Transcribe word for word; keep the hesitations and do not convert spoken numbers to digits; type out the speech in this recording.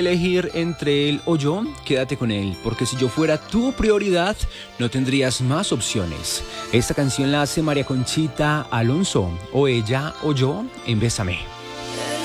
elegir entre él o yo, quédate con él, porque si yo fuera tu prioridad, no tendrías más opciones. Esta canción la hace María Conchita Alonso, o ella o yo en Bésame.